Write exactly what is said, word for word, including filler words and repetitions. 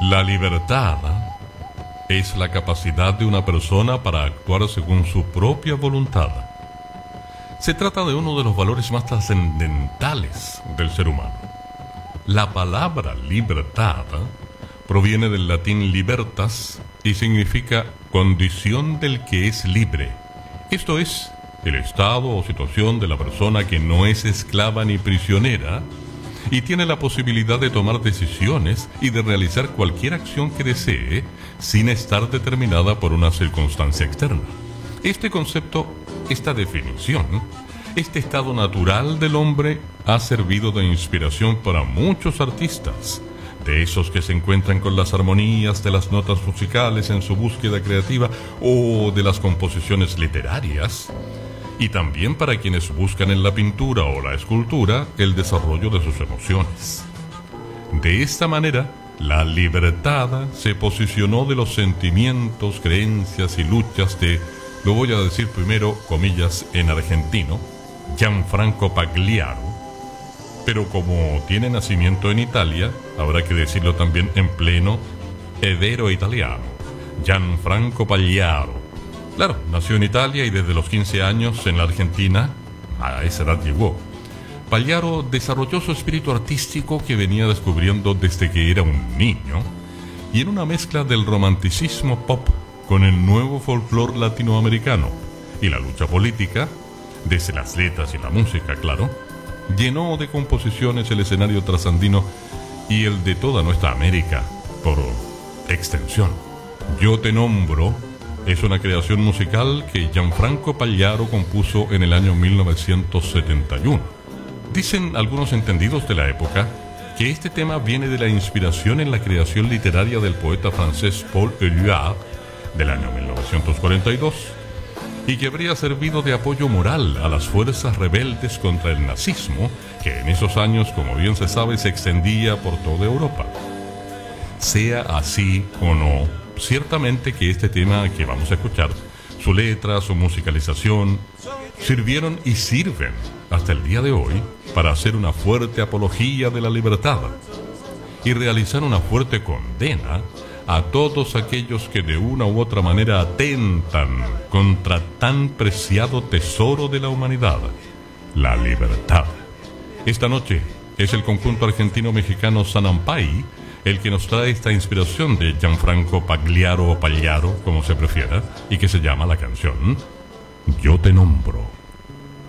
La libertad es la capacidad de una persona para actuar según su propia voluntad. Se trata de uno de los valores más trascendentales del ser humano. La palabra libertad proviene del latín libertas y significa condición del que es libre. Esto es, el estado o situación de la persona que no es esclava ni prisionera y tiene la posibilidad de tomar decisiones y de realizar cualquier acción que desee sin estar determinada por una circunstancia externa. Este concepto, esta definición, este estado natural del hombre ha servido de inspiración para muchos artistas, de esos que se encuentran con las armonías de las notas musicales en su búsqueda creativa o de las composiciones literarias, y también para quienes buscan en la pintura o la escultura el desarrollo de sus emociones. De esta manera, la libertad se posicionó de los sentimientos, creencias y luchas de, lo voy a decir primero, comillas, en argentino, Gianfranco Pagliaro, pero como tiene nacimiento en Italia, habrá que decirlo también en pleno hebreo italiano, Gianfranco Pagliaro. Claro, nació en Italia y desde los quince años en la Argentina, a esa edad llegó. Pagliaro desarrolló su espíritu artístico que venía descubriendo desde que era un niño, y en una mezcla del romanticismo pop con el nuevo folclore latinoamericano y la lucha política, desde las letras y la música, claro, llenó de composiciones el escenario trasandino y el de toda nuestra América, por extensión. Yo te nombro es una creación musical que Gianfranco Pagliaro compuso en el año mil novecientos setenta y uno. Dicen algunos entendidos de la época que este tema viene de la inspiración en la creación literaria del poeta francés Paul Éluard del año mil novecientos cuarenta y dos y que habría servido de apoyo moral a las fuerzas rebeldes contra el nazismo que en esos años, como bien se sabe, se extendía por toda Europa. Sea así o no, ciertamente que este tema que vamos a escuchar, su letra, su musicalización, sirvieron y sirven hasta el día de hoy para hacer una fuerte apología de la libertad y realizar una fuerte condena a todos aquellos que de una u otra manera atentan contra tan preciado tesoro de la humanidad, la libertad. Esta noche es el conjunto argentino-mexicano Sanampay el que nos trae esta inspiración de Gianfranco Pagliaro o Pagliaro, como se prefiera, y que se llama la canción Yo te nombro.